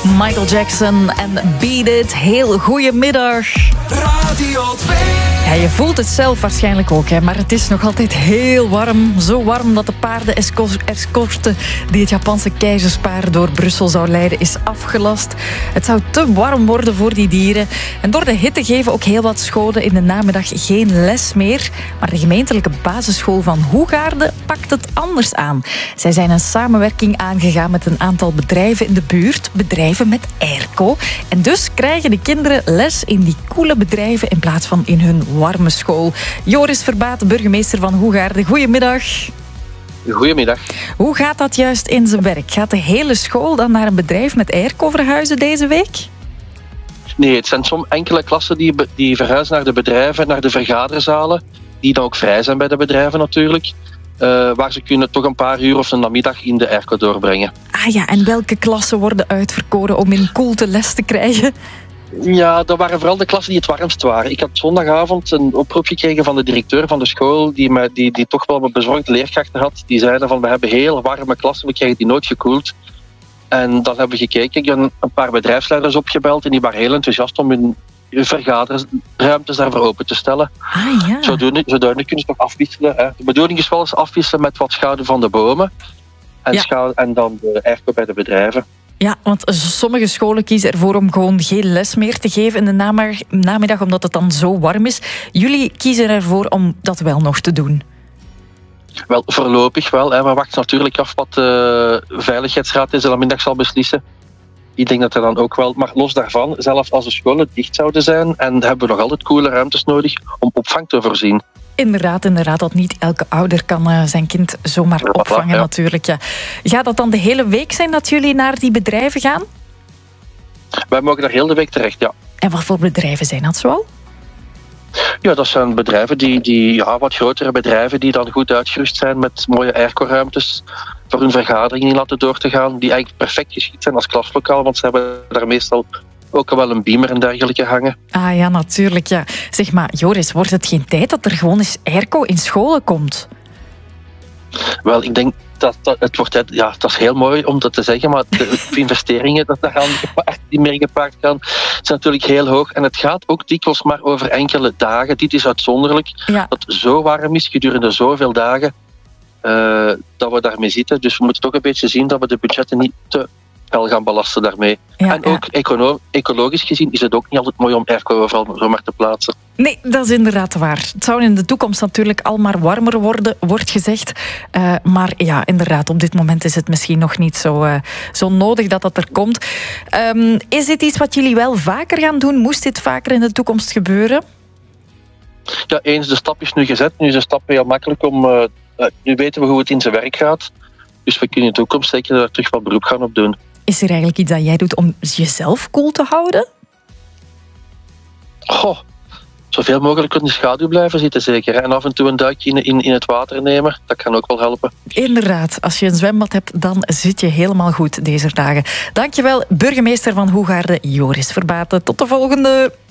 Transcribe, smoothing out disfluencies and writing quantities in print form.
Michael Jackson en Beat It. Heel goedemiddag. Radio 2. Ja, je voelt het zelf waarschijnlijk ook, hè, maar het is nog altijd heel warm. Zo warm dat de paardenescorte die het Japanse keizerspaar door Brussel zou leiden is afgelast. Het zou te warm worden voor die dieren. En door de hitte geven ook heel wat scholen in de namiddag geen les meer. Maar de gemeentelijke basisschool van Hoegaarden pakt het anders aan. Zij zijn een samenwerking aangegaan met een aantal bedrijven in de buurt. Bedrijven met airco. En dus krijgen de kinderen les in die koele bedrijven in plaats van in hun warme school. Joris Verbaat, burgemeester van Hoegaarden. Goedemiddag. Goedemiddag. Hoe gaat dat juist in zijn werk? Gaat de hele school dan naar een bedrijf met airco verhuizen deze week? Nee, het zijn soms enkele klassen die verhuizen naar de bedrijven, naar de vergaderzalen, die dan ook vrij zijn bij de bedrijven natuurlijk, waar ze kunnen toch een paar uur of een namiddag in de airco doorbrengen. Ah ja, en welke klassen worden uitverkoren om in koelte les te krijgen? Ja, dat waren vooral de klassen die het warmst waren. Ik had zondagavond een oproep gekregen van de directeur van de school, die toch wel wat bezorgde leerkrachten had. Die zeiden van, we hebben heel warme klassen, we krijgen die nooit gekoeld. En dan hebben we gekeken, ik heb een paar bedrijfsleiders opgebeld en die waren heel enthousiast om hun vergaderruimtes daarvoor open te stellen. Ah ja. Zodoende kunnen ze toch afwisselen. Hè. De bedoeling is wel eens afwisselen met wat schaduw van de bomen en dan de airco bij de bedrijven. Ja, want sommige scholen kiezen ervoor om gewoon geen les meer te geven in de namiddag, omdat het dan zo warm is. Jullie kiezen ervoor om dat wel nog te doen. Wel, voorlopig wel. Hè. We wachten natuurlijk af wat de Veiligheidsraad deze namiddag zal beslissen. Ik denk dat er dan ook wel... Maar los daarvan, zelfs als de scholen dicht zouden zijn, en hebben we nog altijd koele ruimtes nodig om opvang te voorzien. Inderdaad, dat niet elke ouder kan zijn kind zomaar opvangen natuurlijk. Ja. Gaat dat dan de hele week zijn dat jullie naar die bedrijven gaan? Wij mogen daar heel de week terecht, ja. En wat voor bedrijven zijn dat zoal? Ja, dat zijn bedrijven die wat grotere bedrijven die dan goed uitgerust zijn met mooie airco-ruimtes voor hun vergaderingen laten door te gaan, die eigenlijk perfect geschikt zijn als klaslokaal, want ze hebben daar meestal ook al wel een beamer en dergelijke hangen. Ah ja, natuurlijk, ja. Zeg maar, Joris, wordt het geen tijd dat er gewoon eens airco in scholen komt? Wel, ik denk dat het wordt... Ja, dat is heel mooi om dat te zeggen, maar de investeringen die mee gepaard gaan, zijn natuurlijk heel hoog. En het gaat ook dikwijls maar over enkele dagen. Dit is uitzonderlijk. Ja. Dat het zo warm is gedurende zoveel dagen dat we daarmee zitten. Dus we moeten toch een beetje zien dat we de budgetten niet te fel gaan belasten daarmee. Ja, en ook ecologisch gezien is het ook niet altijd mooi om airco overal zomaar te plaatsen. Nee, dat is inderdaad waar. Het zou in de toekomst natuurlijk al maar warmer worden, wordt gezegd. Maar ja, inderdaad, op dit moment is het misschien nog niet zo nodig dat dat er komt. Is dit iets wat jullie wel vaker gaan doen? Moest dit vaker in de toekomst gebeuren? Ja, eens de stap is nu gezet. Nu is de stap heel makkelijk om... nu weten we hoe het in zijn werk gaat. Dus we kunnen in de toekomst zeker daar terug wat beroep gaan op doen. Is er eigenlijk iets dat jij doet om jezelf koel te houden? Goh, zoveel mogelijk in de schaduw blijven zitten zeker. En af en toe een duikje in het water nemen, dat kan ook wel helpen. Inderdaad, als je een zwembad hebt, dan zit je helemaal goed deze dagen. Dankjewel, burgemeester van Hoegaarden, Joris Verbaten. Tot de volgende!